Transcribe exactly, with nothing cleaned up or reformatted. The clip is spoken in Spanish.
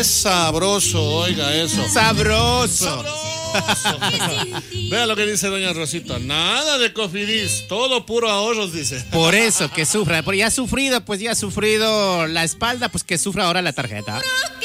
Qué sabroso, oiga eso. Sabroso. Sabroso. Vea lo que dice doña Rosita. Nada de Cofidis, todo puro ahorros, dice. Por eso que sufra, porque ya ha sufrido, pues ya ha sufrido la espalda, pues que sufra ahora la tarjeta.